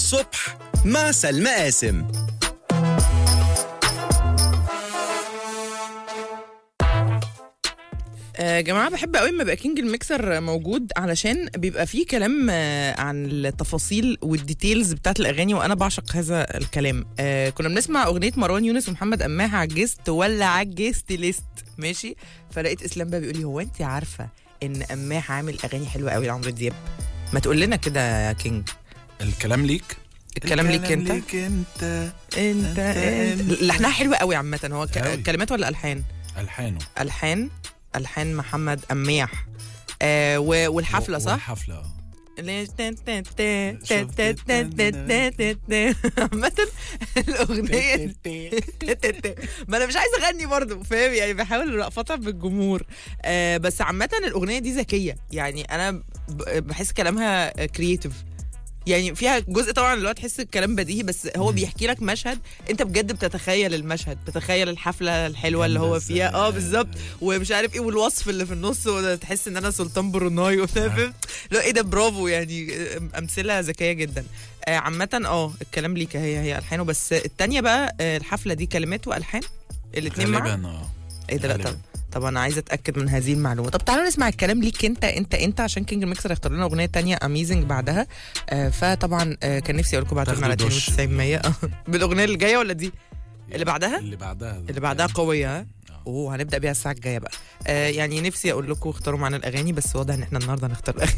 الصبح مع سلمى قاسم. جماعة بحب قوي ما بقى كينج الميكسر موجود، علشان بيبقى فيه كلام عن التفاصيل والديتيلز بتاعت الأغاني، وأنا بعشق هذا الكلام. كنا بنسمع أغنية مروان يونس ومحمد قماح عجزت ولا عجزت ليست، ماشي؟ فلقيت إسلام بقى بيقول لي هو أنت عارفة إن قماح عامل أغاني حلوة قوي لعمرو دياب؟ ما تقول لنا كده يا كينج. الكلام ليك. الكلام ليك انت لحنها حلو قوي عامة. هو كلمات ولا ألحان؟ ألحان محمد قماح. والحفلة صح؟ والحفلة عامة الأغنية ما أنا مش عايزة أغني برضو، فاهم يعني؟ بحاول أقطع بالجمهور. بس عامة الأغنية دي ذكية، يعني أنا بحس كلامها كرييتيف، يعني فيها جزء طبعا اللي هو تحس الكلام بديهي، بس هو بيحكي لك مشهد انت بجد بتتخيل المشهد، بتتخيل الحفله الحلوه اللي هو فيها بالظبط، ومش عارف ايه، والوصف اللي في النص، وتحس ان انا سلطان بروناي وفاهم لا ايه ده. برافو، يعني امثله ذكيه جدا. عامه الكلام ليك هي الحانه، بس التانية بقى الحفله دي كلمات والحان الاثنين مع ايه ده؟ لا طب انا عايزه اتاكد من هذه المعلومه. طب تعالوا نسمع الكلام ليك انت عشان كينج الميكسر اختار لنا اغنيه تانية اميزنج بعدها. فطبعا كان نفسي اقول لكم بعتوا لنا على 9200 بالاغنيه اللي جايه ولا دي اللي بعدها قويه. هنبدا بيها الساعه الجايه بقى. يعني نفسي اقول لكم اختاروا معانا الاغاني، بس واضح ان احنا النهارده هنختار الاغاني